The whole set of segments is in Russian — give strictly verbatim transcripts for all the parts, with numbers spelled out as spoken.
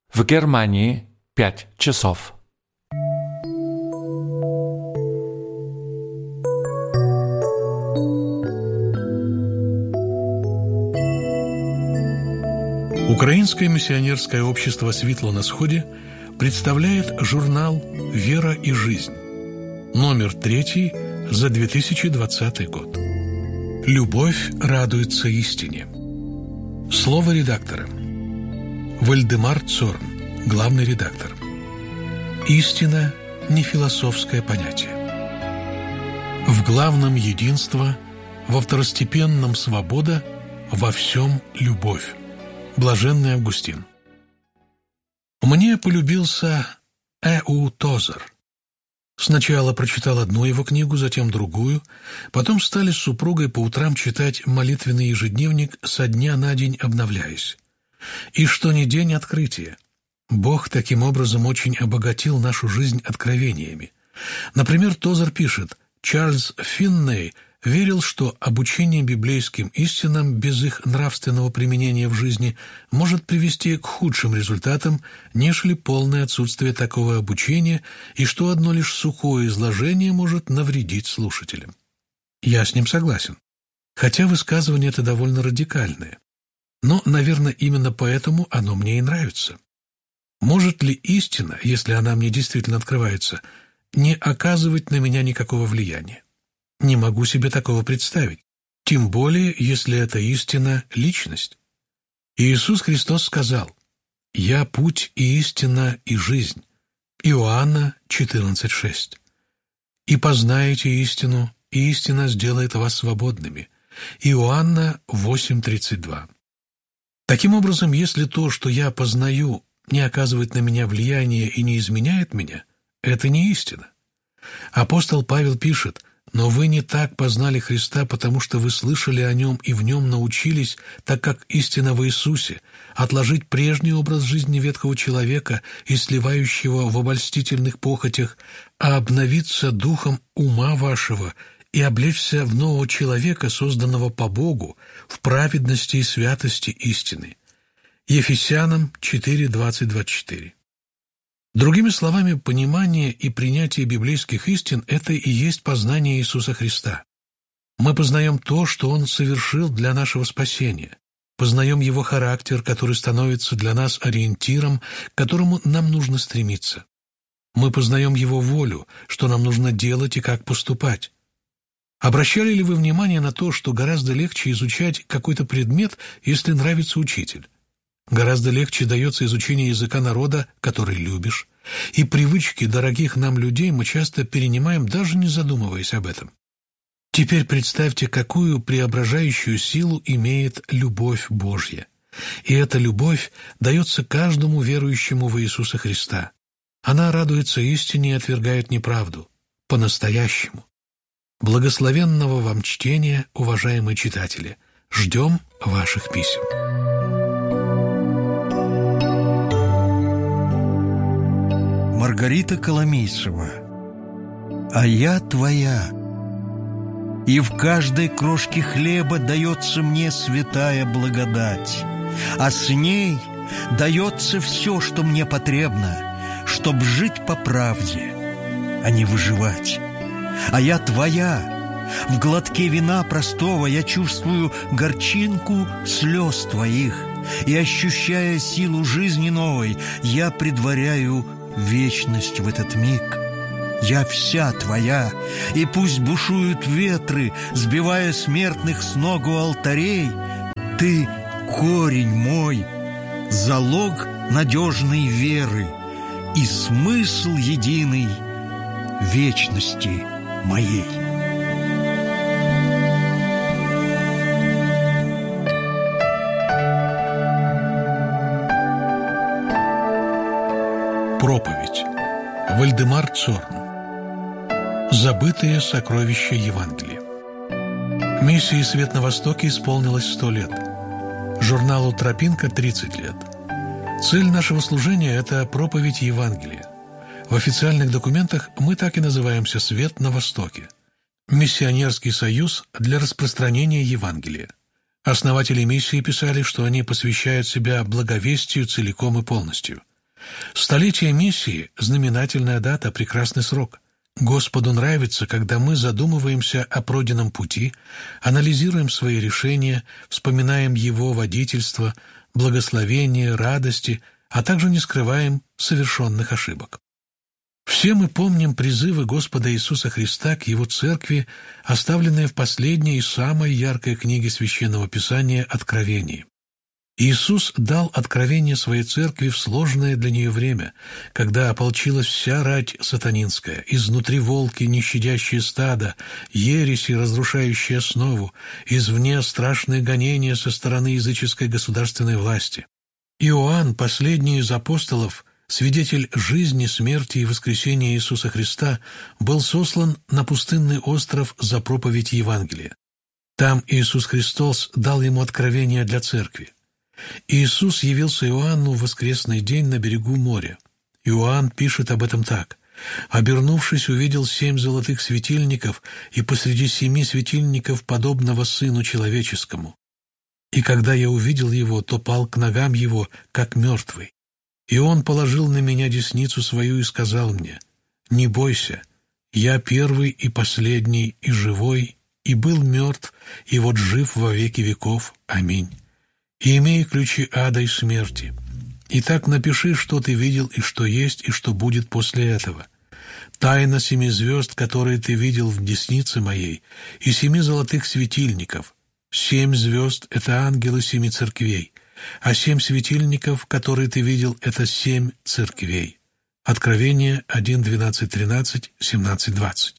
В Германии пять часов. Украинское миссионерское общество «Светло на сходе» представляет журнал «Вера и жизнь», номер третий за две тысячи двадцатый год. «Любовь радуется истине». Слово редактора. Вальдемар Цорн, главный редактор. Истина – не философское понятие. В главном единство, во второстепенном свобода, во всем любовь. Блаженный Августин. Мне полюбился Э У Тозер. Сначала прочитал одну его книгу, затем другую, потом стали с супругой по утрам читать молитвенный ежедневник, со дня на день обновляясь. И что ни день открытие. Бог таким образом очень обогатил нашу жизнь откровениями. Например, Тозер пишет: Чарльз Финней верил, что обучение библейским истинам без их нравственного применения в жизни может привести к худшим результатам, нежели полное отсутствие такого обучения, и что одно лишь сухое изложение может навредить слушателям. Я с ним согласен, хотя высказывание это довольно радикальное. Но, наверное, именно поэтому оно мне и нравится. Может ли истина, если она мне действительно открывается, не оказывать на меня никакого влияния? Не могу себе такого представить, тем более, если эта истина – личность. Иисус Христос сказал: «Я путь и истина и жизнь». Иоанна четырнадцать шесть. «И познаете истину, и истина сделает вас свободными». Иоанна восемь тридцать два. Таким образом, если то, что я познаю, не оказывает на меня влияния и не изменяет меня, это не истина. Апостол Павел пишет: «Но вы не так познали Христа, потому что вы слышали о Нем и в Нем научились, так как истина в Иисусе, отложить прежний образ жизни ветхого человека и сливающего в обольстительных похотях, а обновиться духом ума вашего и облечься в нового человека, созданного по Богу, в праведности и святости истины». Ефесянам четыре двадцать двадцать четыре. Другими словами, понимание и принятие библейских истин – это и есть познание Иисуса Христа. Мы познаем то, что Он совершил для нашего спасения, познаем Его характер, который становится для нас ориентиром, к которому нам нужно стремиться. Мы познаем Его волю, что нам нужно делать и как поступать. Обращали ли вы внимание на то, что гораздо легче изучать какой-то предмет, если нравится учитель? Гораздо легче дается изучение языка народа, который любишь, и привычки дорогих нам людей мы часто перенимаем, даже не задумываясь об этом. Теперь представьте, какую преображающую силу имеет любовь Божья. И эта любовь дается каждому верующему в Иисуса Христа. Она радуется истине и отвергает неправду. По-настоящему. Благословенного вам чтения, уважаемые читатели. Ждем ваших писем. Маргарита Коломейцева. «А я твоя, и в каждой крошке хлеба дается мне святая благодать, а с ней дается все, что мне потребно, чтоб жить по правде, а не выживать. А я твоя, в глотке вина простого я чувствую горчинку слез твоих, и, ощущая силу жизни новой, я предваряю вечность в этот миг. Я вся твоя, и пусть бушуют ветры, сбивая смертных с ног у алтарей, ты — корень мой, залог надежной веры и смысл единый вечности моей». Проповедь. Вальдемар Цорн. Забытые сокровища Евангелия. Миссии «Свет на Востоке» исполнилось сто лет. Журналу «Тропинка» тридцать лет. Цель нашего служения – это проповедь Евангелия. В официальных документах мы так и называемся «Свет на Востоке». Миссионерский союз для распространения Евангелия. Основатели миссии писали, что они посвящают себя благовестию целиком и полностью. Столетие миссии – знаменательная дата, прекрасный срок. Господу нравится, когда мы задумываемся о пройденном пути, анализируем свои решения, вспоминаем Его водительство, благословение, радости, а также не скрываем совершенных ошибок. Все мы помним призывы Господа Иисуса Христа к Его Церкви, оставленные в последней и самой яркой книге Священного Писания «Откровении». Иисус дал откровение своей Церкви в сложное для нее время, когда ополчилась вся рать сатанинская, изнутри волки, не щадящие стада, ереси, разрушающие основу, извне страшные гонения со стороны языческой государственной власти. Иоанн, последний из апостолов, свидетель жизни, смерти и воскресения Иисуса Христа, был сослан на пустынный остров за проповедь Евангелия. Там Иисус Христос дал ему откровение для Церкви. Иисус явился Иоанну в воскресный день на берегу моря. Иоанн пишет об этом так: «Обернувшись, увидел семь золотых светильников, и посреди семи светильников подобного Сыну Человеческому. И когда я увидел его, то пал к ногам его, как мертвый. И он положил на меня десницу свою и сказал мне: не бойся, я первый и последний, и живой, и был мертв, и вот жив во веки веков. Аминь. И имею ключи ада и смерти. Итак, напиши, что ты видел, и что есть, и что будет после этого. Тайна семи звезд, которые ты видел в деснице моей, и семи золотых светильников. Семь звезд — это ангелы семи церквей, а семь светильников, которые ты видел, — это семь церквей». Откровение один, двенадцать, тринадцать, семнадцать, двадцать.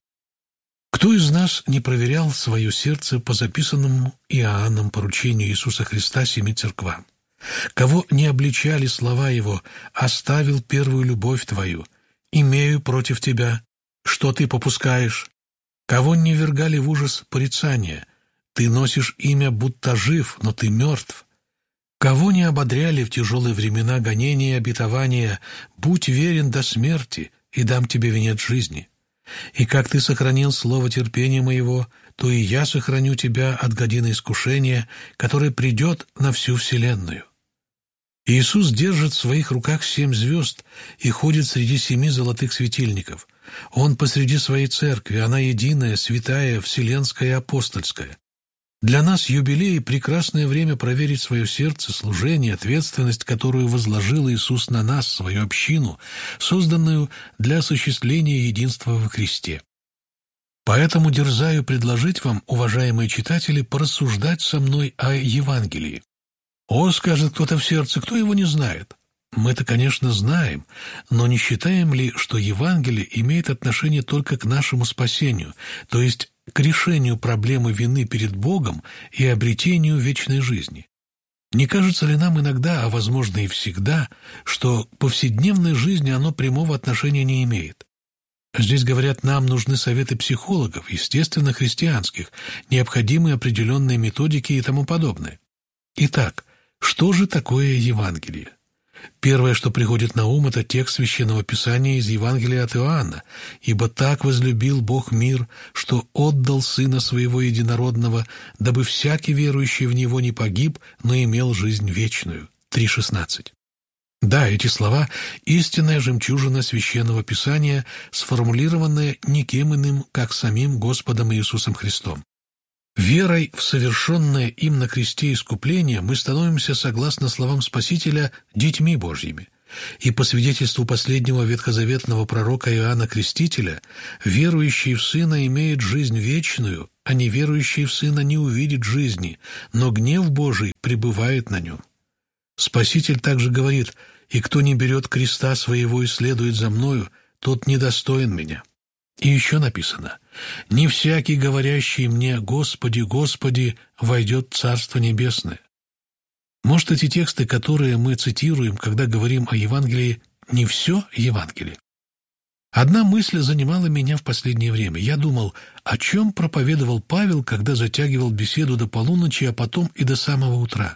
Кто из нас не проверял свое сердце по записанному Иоанном поручению Иисуса Христа семи церквам? Кого не обличали слова Его: «Оставил первую любовь твою, имею против тебя, что ты попускаешь»? Кого не ввергали в ужас порицания: «Ты носишь имя, будто жив, но ты мертв»? Кого не ободряли в тяжелые времена гонения и обетования: «Будь верен до смерти, и дам тебе венец жизни»? И как ты сохранил слово терпения моего, то и я сохраню тебя от годины искушения, которое придет на всю вселенную. Иисус держит в своих руках семь звезд и ходит среди семи золотых светильников. Он посреди своей церкви, она единая, святая, вселенская и апостольская. Для нас юбилей — прекрасное время проверить свое сердце, служение, ответственность, которую возложил Иисус на нас, свою общину, созданную для осуществления единства во Христе. Поэтому дерзаю предложить вам, уважаемые читатели, порассуждать со мной о Евангелии. «О, — скажет кто-то в сердце, — кто его не знает?» Мы-то, конечно, знаем, но не считаем ли, что Евангелие имеет отношение только к нашему спасению, то есть к решению проблемы вины перед Богом и обретению вечной жизни? Не кажется ли нам иногда, а возможно и всегда, что к повседневной жизни оно прямого отношения не имеет? Здесь, говорят, нам нужны советы психологов, естественно, христианских, необходимые определенные методики и тому подобное. Итак, что же такое Евангелие? Первое, что приходит на ум, это текст Священного Писания из Евангелия от Иоанна: «Ибо так возлюбил Бог мир, что отдал Сына Своего Единородного, дабы всякий верующий в Него не погиб, но имел жизнь вечную». три шестнадцать. Да, эти слова — истинная жемчужина Священного Писания, сформулированная никем иным, как самим Господом Иисусом Христом. Верой в совершенное им на кресте искупление мы становимся, согласно словам Спасителя, детьми Божьими. И по свидетельству последнего ветхозаветного пророка Иоанна Крестителя, верующий в Сына имеет жизнь вечную, а неверующий в Сына не увидит жизни, но гнев Божий пребывает на нем. Спаситель также говорит: «И кто не берет креста своего и следует за мною, тот недостоин меня». И еще написано: «Не всякий, говорящий мне: Господи, Господи, войдет в Царство Небесное». Может, эти тексты, которые мы цитируем, когда говорим о Евангелии, не все Евангелие? Одна мысль занимала меня в последнее время. Я думал, о чем проповедовал Павел, когда затягивал беседу до полуночи, а потом и до самого утра.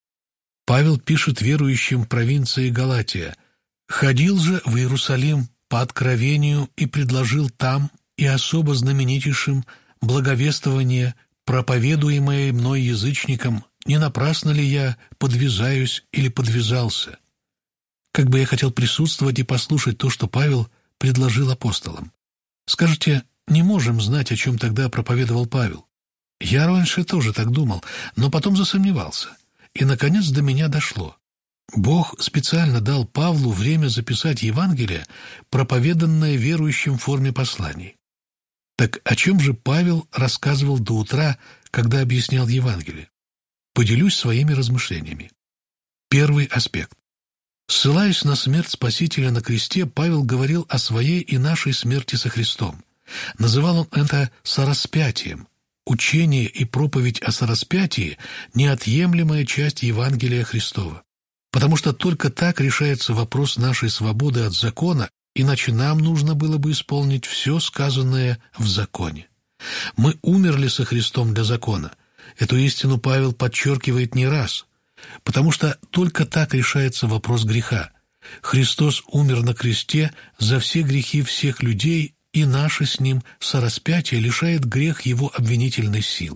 Павел пишет верующим провинции Галатия: «Ходил же в Иерусалим по откровению и предложил там и особо знаменитейшим благовествование, проповедуемое мной язычникам, не напрасно ли я подвязаюсь или подвязался? Как бы я хотел присутствовать и послушать то, что Павел предложил апостолам. Скажете, не можем знать, о чем тогда проповедовал Павел. Я раньше тоже так думал, но потом засомневался. И, наконец, до меня дошло. Бог специально дал Павлу время записать Евангелие, проповеданное верующим в форме посланий. Так о чем же Павел рассказывал до утра, когда объяснял Евангелие? Поделюсь своими размышлениями. Первый аспект. Ссылаясь на смерть Спасителя на кресте, Павел говорил о своей и нашей смерти со Христом. Называл он это сораспятием. Учение и проповедь о сораспятии – неотъемлемая часть Евангелия Христова. Потому что только так решается вопрос нашей свободы от закона, иначе нам нужно было бы исполнить все сказанное в законе. Мы умерли со Христом для закона. Эту истину Павел подчеркивает не раз. Потому что только так решается вопрос греха. Христос умер на кресте за все грехи всех людей, и наше с Ним сораспятие лишает грех его обвинительной силы.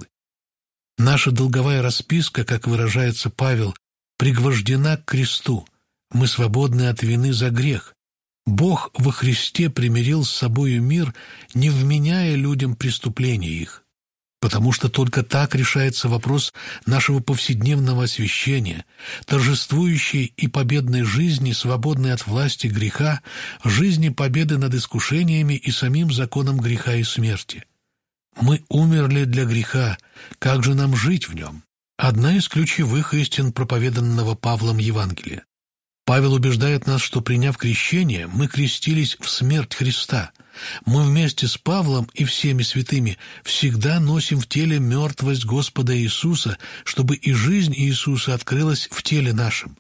Наша долговая расписка, как выражается Павел, пригвождена к кресту. Мы свободны от вины за грех. Бог во Христе примирил с собою мир, не вменяя людям преступления их. Потому что только так решается вопрос нашего повседневного освящения, торжествующей и победной жизни, свободной от власти греха, жизни победы над искушениями и самим законом греха и смерти. Мы умерли для греха, как же нам жить в нем? Одна из ключевых истин проповеданного Павлом Евангелия. Павел убеждает нас, что, приняв крещение, мы крестились в смерть Христа. Мы вместе с Павлом и всеми святыми всегда носим в теле мертвость Господа Иисуса, чтобы и жизнь Иисуса открылась в теле нашем.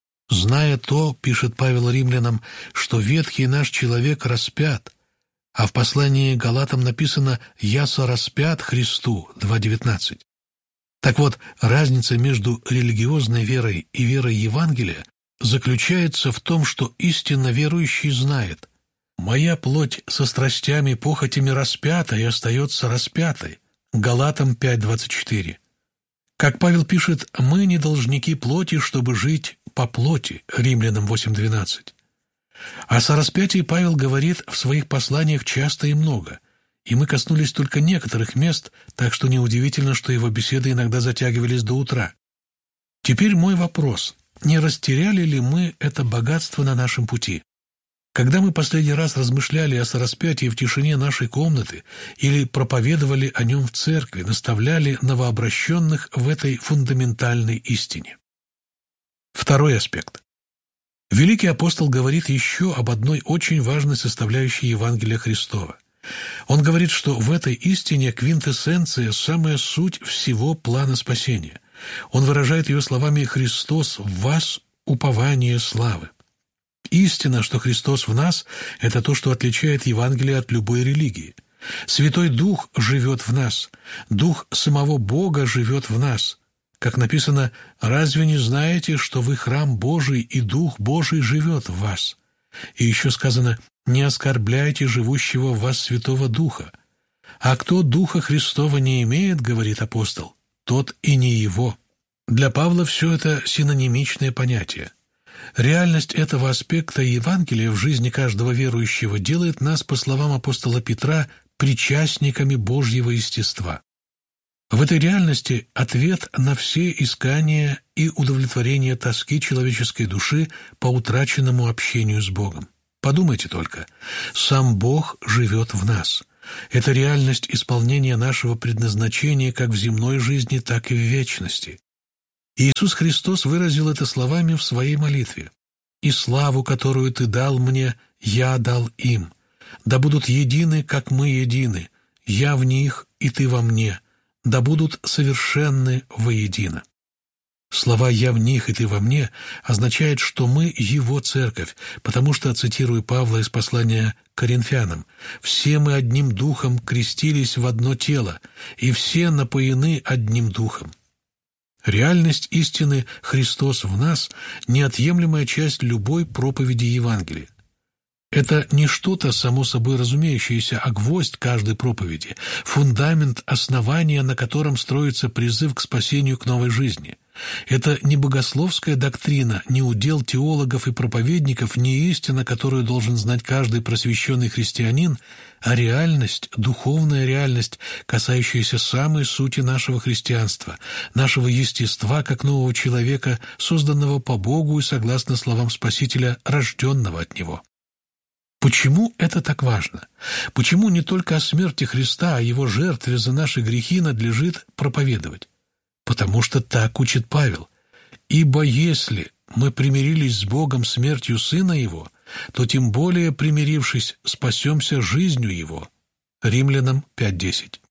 «Зная то, — пишет Павел римлянам, — что ветхий наш человек распят, а в послании к Галатам написано «Я сораспят Христу» два девятнадцать. Так вот, разница между религиозной верой и верой Евангелия заключается в том, что истинно верующий знает: «Моя плоть со страстями и похотями распята и остается распятой» Галатам пять двадцать четыре. Как Павел пишет, мы не должники плоти, чтобы жить по плоти Римлянам восемь двенадцать. О сораспятии Павел говорит в своих посланиях часто и много, и мы коснулись только некоторых мест, так что неудивительно, что его беседы иногда затягивались до утра. Теперь мой вопрос: не растеряли ли мы это богатство на нашем пути? Когда мы последний раз размышляли о сораспятии в тишине нашей комнаты или проповедовали о нем в церкви, наставляли новообращенных в этой фундаментальной истине? Второй аспект. Великий апостол говорит еще об одной очень важной составляющей Евангелия Христова. Он говорит, что в этой истине квинтэссенция, самая суть всего плана спасения. Он выражает ее словами «Христос в вас – упование славы». Истина, что Христос в нас – это то, что отличает Евангелие от любой религии. Святой Дух живет в нас, Дух самого Бога живет в нас. Как написано, «Разве не знаете, что вы храм Божий, и Дух Божий живет в вас?» И еще сказано «Не оскорбляйте живущего в вас Святого Духа». А кто Духа Христова не имеет, говорит апостол, тот и не его. Для Павла все это синонимичное понятие. Реальность этого аспекта Евангелия в жизни каждого верующего делает нас, по словам апостола Петра, причастниками Божьего естества. В этой реальности ответ на все искания и удовлетворение тоски человеческой души по утраченному общению с Богом. Подумайте только, сам Бог живет в нас. Это реальность исполнения нашего предназначения как в земной жизни, так и в вечности. Иисус Христос выразил это словами в своей молитве: «И славу, которую Ты дал мне, я дал им. Да будут едины, как мы едины, я в них, и Ты во мне. Да будут совершенны воедино». Слова «я в них, и Ты во мне» означает, что мы Его церковь, потому что, цитирую Павла из послания к Коринфянам, «все мы одним духом крестились в одно тело, и все напоены одним духом». Реальность истины «Христос в нас» – неотъемлемая часть любой проповеди Евангелия. Это не что-то само собой разумеющееся, а гвоздь каждой проповеди, фундамент, основания, на котором строится призыв к спасению, к новой жизни. Это не богословская доктрина, не удел теологов и проповедников, не истина, которую должен знать каждый просвещенный христианин, а реальность, духовная реальность, касающаяся самой сути нашего христианства, нашего естества как нового человека, созданного по Богу и согласно словам Спасителя, рожденного от Него. Почему это так важно? Почему не только о смерти Христа, а о Его жертве за наши грехи надлежит проповедовать? Потому что так учит Павел. «Ибо если мы примирились с Богом смертью Сына Его, то тем более, примирившись, спасемся жизнью Его». Римлянам пять десять.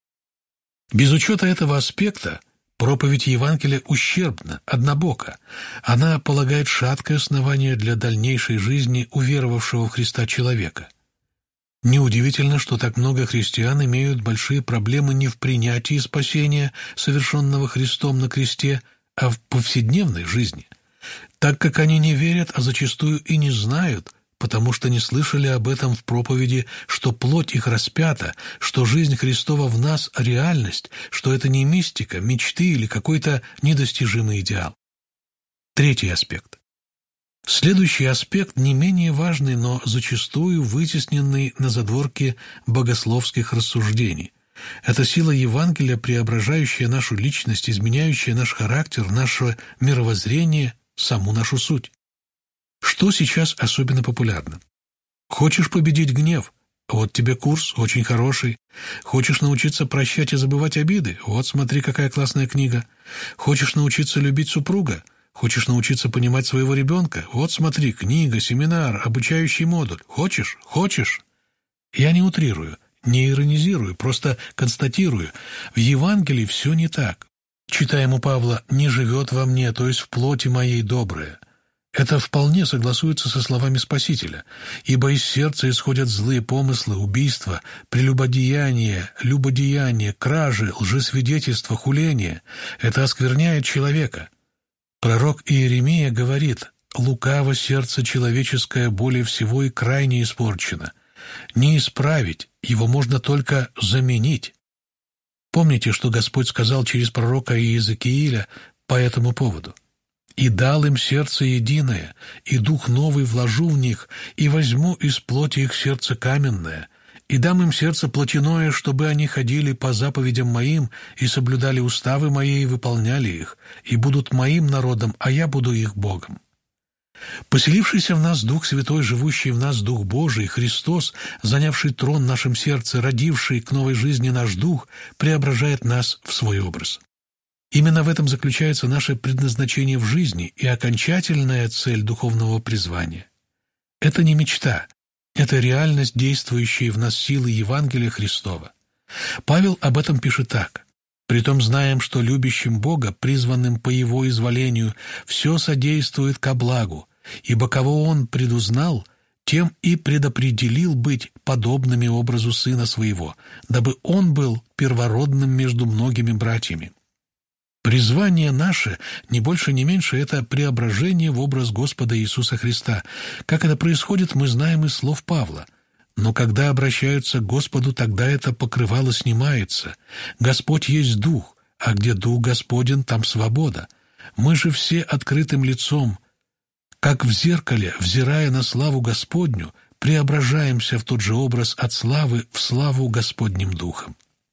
Без учета этого аспекта проповедь Евангелия ущербна, однобока. Она полагает шаткое основание для дальнейшей жизни уверовавшего в Христа человека. Неудивительно, что так много христиан имеют большие проблемы не в принятии спасения, совершенного Христом на кресте, а в повседневной жизни, так как они не верят, а зачастую и не знают, потому что не слышали об этом в проповеди, что плоть их распята, что жизнь Христова в нас – реальность, что это не мистика, мечты или какой-то недостижимый идеал. Третий аспект. Следующий аспект не менее важный, но зачастую вытесненный на задворке богословских рассуждений. Это сила Евангелия, преображающая нашу личность, изменяющая наш характер, наше мировоззрение, саму нашу суть. Что сейчас особенно популярно? Хочешь победить гнев? Вот тебе курс, очень хороший. Хочешь научиться прощать и забывать обиды? Вот смотри, какая классная книга. Хочешь научиться любить супруга? Хочешь научиться понимать своего ребенка? Вот смотри, книга, семинар, обучающий модуль. Хочешь? Хочешь? Я не утрирую, не иронизирую, просто констатирую. В Евангелии все не так. Читаем у Павла «не живет во мне, то есть в плоти моей доброе». Это вполне согласуется со словами Спасителя. «Ибо из сердца исходят злые помыслы, убийства, прелюбодеяние, любодеяние, кражи, лжесвидетельство, хуление. Это оскверняет человека». Пророк Иеремия говорит: «Лукаво сердце человеческое более всего и крайне испорчено. Не исправить, его можно только заменить». Помните, что Господь сказал через пророка Иезекииля по этому поводу? «И дал им сердце единое, и дух новый вложу в них, и возьму из плоти их сердце каменное, и дам им сердце плотяное, чтобы они ходили по заповедям моим и соблюдали уставы мои и выполняли их, и будут моим народом, а я буду их Богом». Поселившийся в нас Дух Святой, живущий в нас Дух Божий, Христос, занявший трон в нашем сердце, родивший к новой жизни наш Дух, преображает нас в свой образ. Именно в этом заключается наше предназначение в жизни и окончательная цель духовного призвания. Это не мечта, это реальность, действующая в нас силы Евангелия Христова. Павел об этом пишет так: «Притом знаем, что любящим Бога, призванным по Его изволению, все содействует ко благу, ибо кого Он предузнал, тем и предопределил быть подобными образу Сына Своего, дабы Он был первородным между многими братьями». Призвание наше, не больше, не меньше, это преображение в образ Господа Иисуса Христа. Как это происходит, мы знаем из слов Павла. Но когда обращаются к Господу, тогда это покрывало снимается. Господь есть Дух, а где Дух Господень, там свобода. Мы же все открытым лицом, как в зеркале, взирая на славу Господню, преображаемся в тот же образ от славы в славу Господним Духом.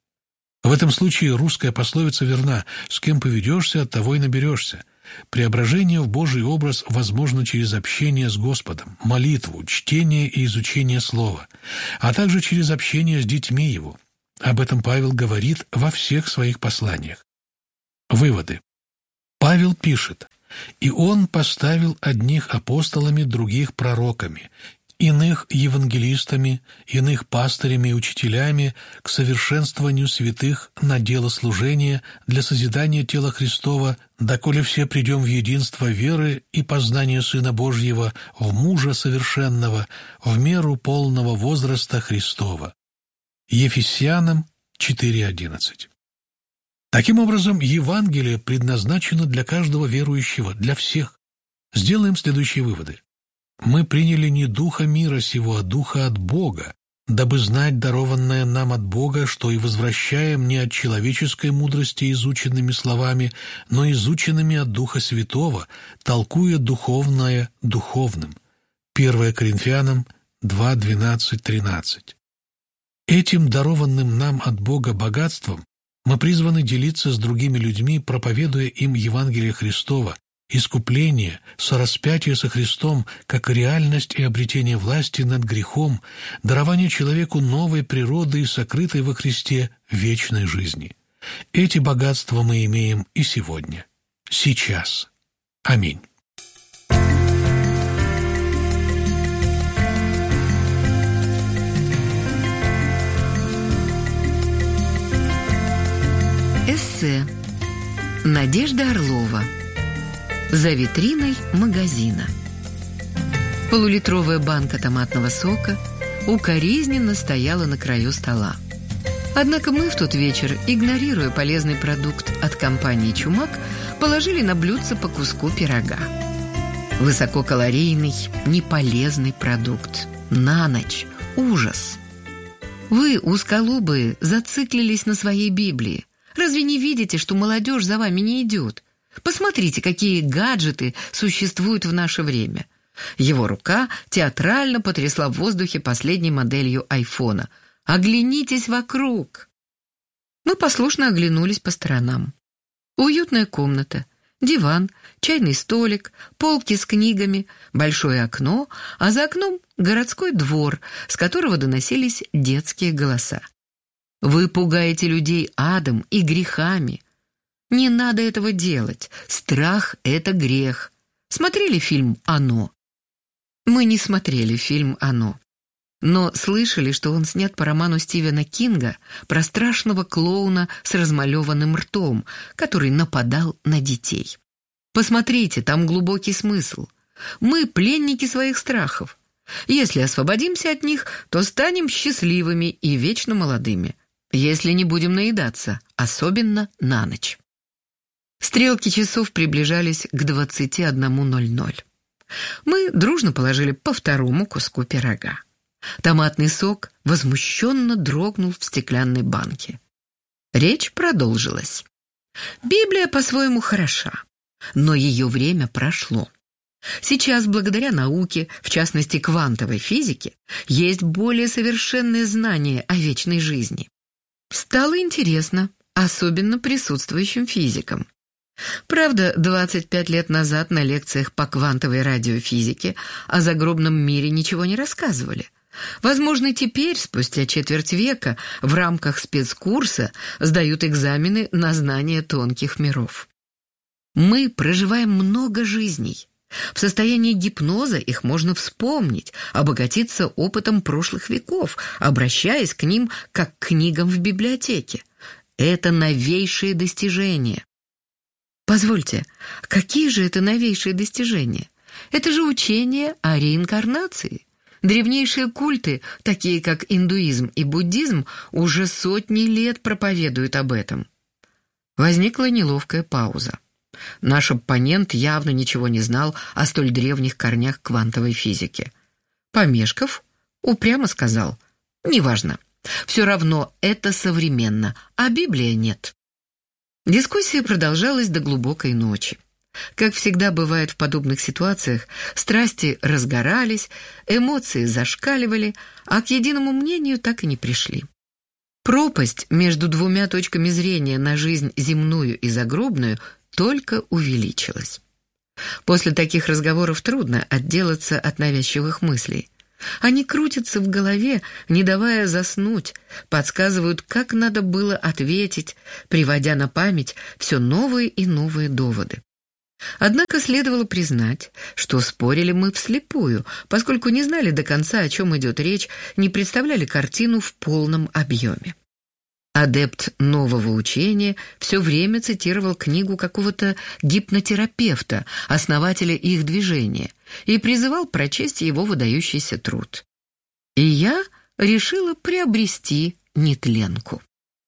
В этом случае русская пословица верна: «С кем поведешься, от того и наберешься». Преображение в Божий образ возможно через общение с Господом, молитву, чтение и изучение Слова, а также через общение с детьми Его. Об этом Павел говорит во всех своих посланиях. Выводы. Павел пишет: «И он поставил одних апостолами, других пророками, иных евангелистами, иных пастырями и учителями к совершенствованию святых на дело служения для созидания тела Христова, доколе все придем в единство веры и познания Сына Божьего, в мужа совершенного, в меру полного возраста Христова». Ефесянам четыре одиннадцать. Таким образом, Евангелие предназначено для каждого верующего, для всех. Сделаем следующие выводы. Мы приняли не духа мира сего, а духа от Бога, дабы знать дарованное нам от Бога, что и возвращаем не от человеческой мудрости изученными словами, но изученными от Духа Святого, толкуя духовное духовным. первое Коринфянам два, двенадцать, тринадцать. Этим дарованным нам от Бога богатством мы призваны делиться с другими людьми, проповедуя им Евангелие Христова, искупление, сораспятие со Христом, как реальность и обретение власти над грехом, дарование человеку новой природы и сокрытой во Христе вечной жизни. Эти богатства мы имеем и сегодня, сейчас. Аминь. Эссе. Надежда Орлова. За витриной магазина. Полулитровая банка томатного сока укоризненно стояла на краю стола. Однако мы в тот вечер, игнорируя полезный продукт от компании «Чумак», положили на блюдце по куску пирога. Высококалорийный, неполезный продукт. На ночь. Ужас. Вы, узколобые, зациклились на своей Библии. Разве не видите, что молодежь за вами не идет? Посмотрите, какие гаджеты существуют в наше время. Его рука театрально потрясла в воздухе последней моделью айфона. Оглянитесь вокруг. Мы послушно оглянулись по сторонам. Уютная комната, диван, чайный столик, полки с книгами, большое окно, а за окном городской двор, с которого доносились детские голоса. Вы пугаете людей адом и грехами. Не надо этого делать. Страх — это грех. Смотрели фильм «Оно»? Мы не смотрели фильм «Оно», но слышали, что он снят по роману Стивена Кинга про страшного клоуна с размалеванным ртом, который нападал на детей. Посмотрите, там глубокий смысл. Мы пленники своих страхов. Если освободимся от них, то станем счастливыми и вечно молодыми. Если не будем наедаться, особенно на ночь. Стрелки часов приближались к двадцати одному ноль ноль. Мы дружно положили по второму куску пирога. Томатный сок возмущенно дрогнул в стеклянной банке. Речь продолжилась. Библия по-своему хороша, но ее время прошло. Сейчас, благодаря науке, в частности квантовой физике, есть более совершенные знания о вечной жизни. Стало интересно, особенно присутствующим физикам. Правда, двадцать пять лет назад на лекциях по квантовой радиофизике о загробном мире ничего не рассказывали. Возможно, теперь, спустя четверть века, в рамках спецкурса сдают экзамены на знание тонких миров. Мы проживаем много жизней. В состоянии гипноза их можно вспомнить, обогатиться опытом прошлых веков, обращаясь к ним как к книгам в библиотеке. Это новейшие достижения. Позвольте, какие же это новейшие достижения? Это же учение о реинкарнации. Древнейшие культы, такие как индуизм и буддизм, уже сотни лет проповедуют об этом. Возникла неловкая пауза. Наш оппонент явно ничего не знал о столь древних корнях квантовой физики. Помешков, упрямо сказал: «Неважно, все равно это современно, а Библия нет». Дискуссия продолжалась до глубокой ночи. Как всегда бывает в подобных ситуациях, страсти разгорались, эмоции зашкаливали, а к единому мнению так и не пришли. Пропасть между двумя точками зрения на жизнь земную и загробную только увеличилась. После таких разговоров трудно отделаться от навязчивых мыслей. Они крутятся в голове, не давая заснуть, подсказывают, как надо было ответить, приводя на память все новые и новые доводы. Однако следовало признать, что спорили мы вслепую, поскольку не знали до конца, о чем идет речь, не представляли картину в полном объеме. Адепт нового учения все время цитировал книгу какого-то гипнотерапевта, основателя их движения, и призывал прочесть его выдающийся труд. И я решила приобрести нетленку.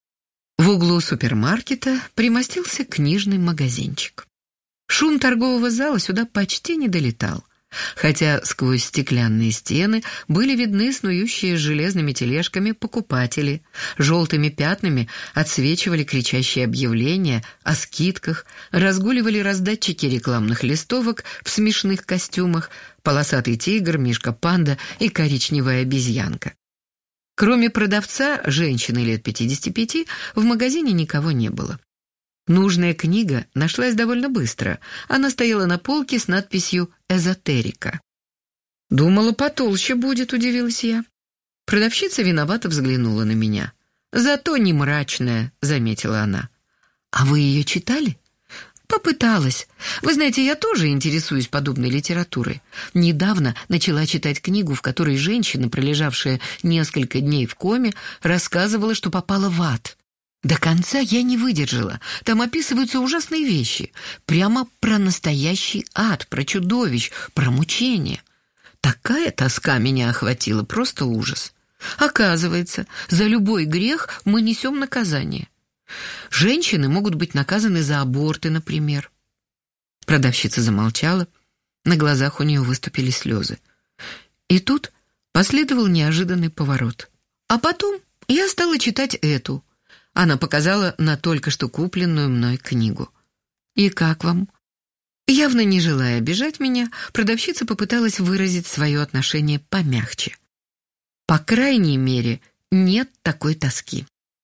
В углу супермаркета примостился книжный магазинчик. Шум торгового зала сюда почти не долетал. хотя сквозь стеклянные стены были видны снующие с железными тележками покупатели, желтыми пятнами отсвечивали кричащие объявления о скидках, разгуливали раздатчики рекламных листовок в смешных костюмах, полосатый тигр, мишка-панда и коричневая обезьянка. Кроме продавца, женщины лет пятидесяти пяти, в магазине никого не было. Нужная книга нашлась довольно быстро. Она стояла на полке с надписью «Эзотерика». «Думала, потолще будет», — удивилась я. Продавщица виновато взглянула на меня. «Зато не мрачная», — заметила она. «А вы ее читали?» «Попыталась. Вы знаете, я тоже интересуюсь подобной литературой. Недавно начала читать книгу, в которой женщина, пролежавшая несколько дней в коме, рассказывала, что попала в ад. До конца я не выдержала. Там описываются ужасные вещи. Прямо про настоящий ад, про чудовищ, про мучения. Такая тоска меня охватила, просто ужас. Оказывается, за любой грех мы несем наказание. Женщины могут быть наказаны за аборты, например». Продавщица замолчала. На глазах у нее выступили слезы. И тут последовал неожиданный поворот. А потом я стала читать эту. Она показала на только что купленную мной книгу. «И как вам?» Явно не желая обижать меня, продавщица попыталась выразить свое отношение помягче. «По крайней мере, нет такой тоски».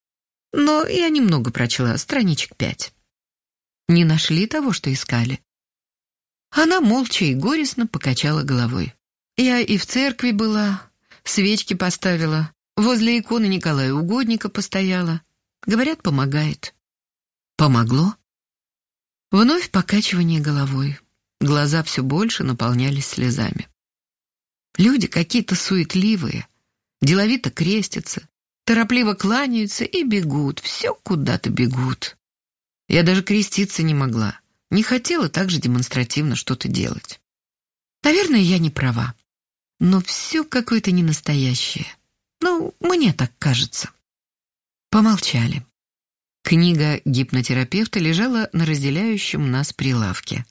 Но я немного прочла, страничек пять. «Не нашли того, что искали?» Она молча и горестно покачала головой. «Я и в церкви была, свечки поставила, возле иконы Николая Угодника постояла. Говорят, помогает». «Помогло?» Вновь покачивание головой. Глаза все больше наполнялись слезами. Люди какие-то суетливые, деловито крестятся, торопливо кланяются и бегут, все куда-то бегут. Я даже креститься не могла, не хотела так же демонстративно что-то делать. Наверное, я не права, но все какое-то ненастоящее. Ну, мне так кажется. Помолчали. Книга гипнотерапевта лежала на разделяющем нас прилавке.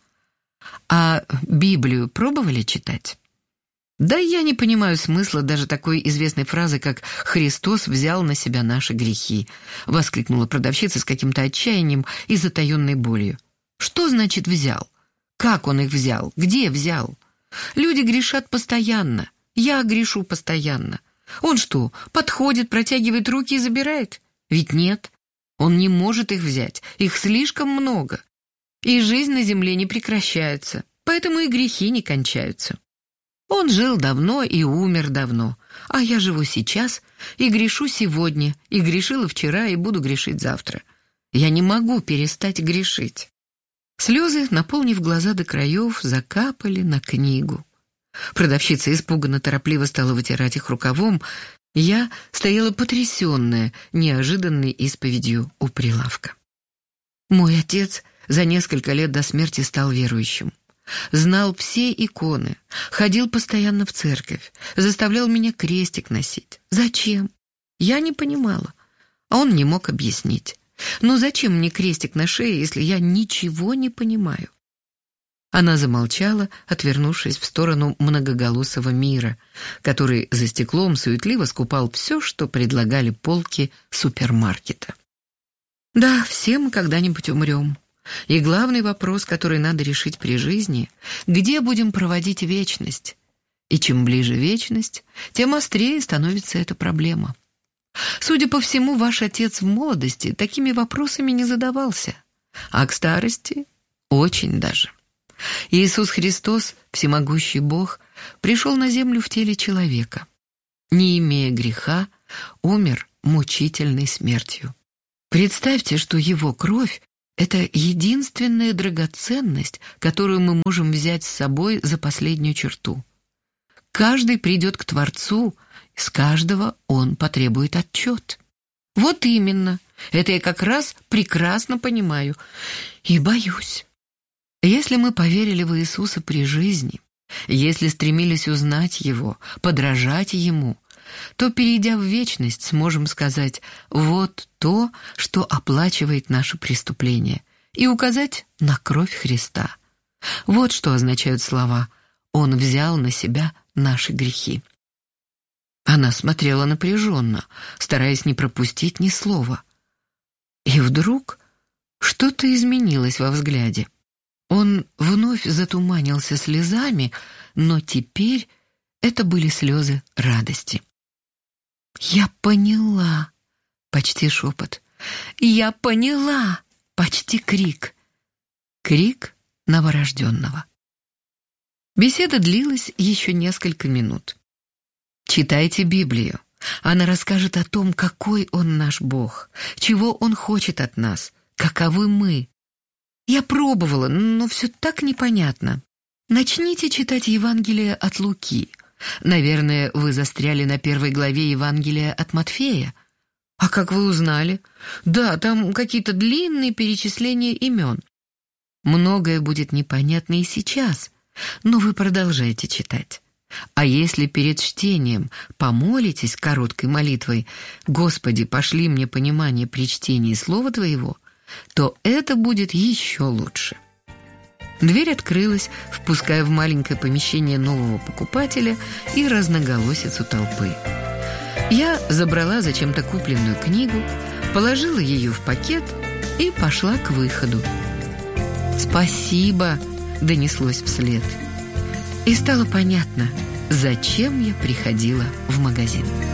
«А Библию пробовали читать?» «Да я не понимаю смысла даже такой известной фразы, как «Христос взял на себя наши грехи», — воскликнула продавщица с каким-то отчаянием и затаенной болью. «Что значит «взял»? Как он их взял? Где взял? Люди грешат постоянно. Я грешу постоянно. Он что, подходит, протягивает руки и забирает? Ведь нет. Он не может их взять. Их слишком много. И жизнь на земле не прекращается, поэтому и грехи не кончаются. Он жил давно и умер давно, а я живу сейчас и грешу сегодня, и грешила вчера, и буду грешить завтра. Я не могу перестать грешить». Слезы, наполнив глаза до краев, закапали на книгу. Продавщица испуганно торопливо стала вытирать их рукавом. Я стояла потрясенная неожиданной исповедью у прилавка. Мой отец за несколько лет до смерти стал верующим. Знал все иконы, ходил постоянно в церковь, заставлял меня крестик носить. Зачем? Я не понимала, а он не мог объяснить. Но зачем мне крестик на шее, если я ничего не понимаю? Она замолчала, отвернувшись в сторону многоголосого мира, который за стеклом суетливо скупал все, что предлагали полки супермаркета. Да, все мы когда-нибудь умрем. И главный вопрос, который надо решить при жизни, где будем проводить вечность? И чем ближе вечность, тем острее становится эта проблема. Судя по всему, ваш отец в молодости такими вопросами не задавался, а к старости очень даже. Иисус Христос, всемогущий Бог, пришел на землю в теле человека. Не имея греха, умер мучительной смертью. Представьте, что его кровь — это единственная драгоценность, которую мы можем взять с собой за последнюю черту. Каждый придет к Творцу, с каждого он потребует отчет. Вот именно, это я как раз прекрасно понимаю и боюсь. Если мы поверили в Иисуса при жизни, если стремились узнать Его, подражать Ему, то, перейдя в вечность, сможем сказать «вот то, что оплачивает наше преступление», и указать на кровь Христа. Вот что означают слова Он взял на себя наши грехи. Она смотрела напряженно, стараясь не пропустить ни слова. И вдруг что-то изменилось во взгляде. Он вновь затуманился слезами, но теперь это были слезы радости. «Я поняла!» — почти шепот. «Я поняла!» — почти крик. Крик новорожденного. Беседа длилась еще несколько минут. Читайте Библию. Она расскажет о том, какой Он наш Бог, чего Он хочет от нас, каковы мы. Я пробовала, но все так непонятно. Начните читать Евангелие от Луки. Наверное, вы застряли на первой главе Евангелия от Матфея. А как вы узнали? Да, там какие-то длинные перечисления имен. Многое будет непонятно и сейчас, но вы продолжайте читать. А если перед чтением помолитесь короткой молитвой «Господи, пошли мне понимание при чтении Слова Твоего», то это будет еще лучше. Дверь открылась, впуская в маленькое помещение нового покупателя и разноголосицу толпы. Я забрала зачем-то купленную книгу, положила ее в пакет и пошла к выходу. «Спасибо!» — донеслось вслед. И стало понятно, зачем я приходила в магазин.